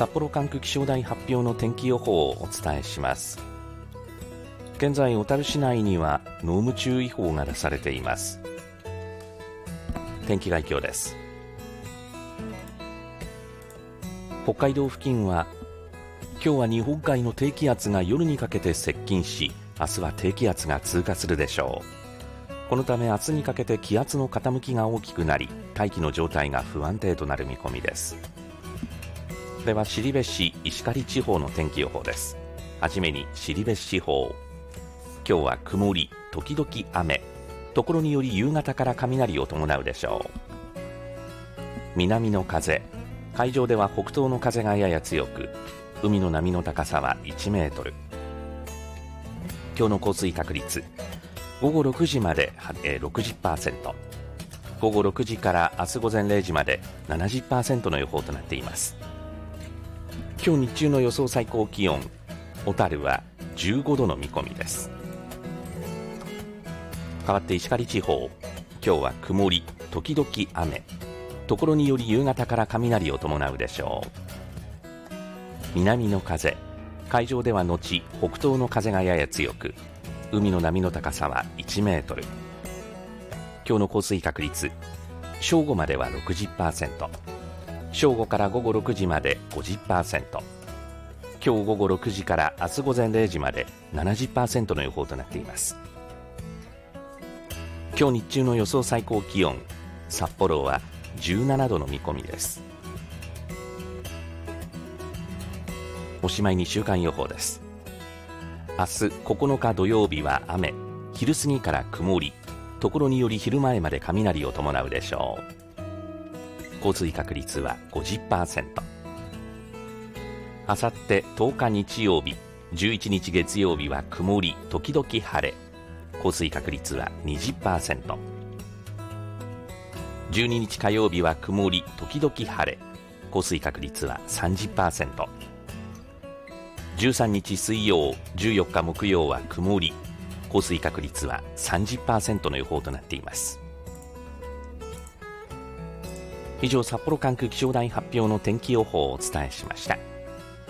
札幌管区気象台発表の天気予報をお伝えします。現在小樽市内には濃霧注意報が出されています。天気概況です。北海道付近は今日は日本海の低気圧が夜にかけて接近し、明日は低気圧が通過するでしょう。このため明日にかけて気圧の傾きが大きくなり、大気の状態が不安定となる見込みです。では後志石狩地方の天気予報です。はじめに後志地方、今日は曇り時々雨、ところにより夕方から雷を伴うでしょう。南の風、海上では北東の風がやや強く、海の波の高さは1メートル。今日の降水確率、午後6時まで 60%、 午後6時から明日午前0時まで 70% の予報となっています。今日日中の予想最高気温、小樽は15度の見込みです。変わって石狩地方、今日は曇り時々雨、ところにより夕方から雷を伴うでしょう。南の風、海上では後北東の風がやや強く、海の波の高さは1メートル。今日の降水確率、正午までは 60%、 正午から午後6時まで 50%、 今日午後6時から明日午前0時まで 70% の予報となっています。今日日中の予想最高気温、札幌は17度の見込みです。おしまいに週間予報です。明日9日土曜日は雨、昼過ぎから曇り、ところにより昼前まで雷を伴うでしょう。降水確率は 50%。 あさって10日日曜日、11日月曜日は曇り時々晴れ、降水確率は 20%。 12日火曜日は曇り時々晴れ、降水確率は 30%。 13日水曜、14日木曜は曇り、降水確率は 30% の予報となっています。以上、札幌管区気象台発表の天気予報をお伝えしました。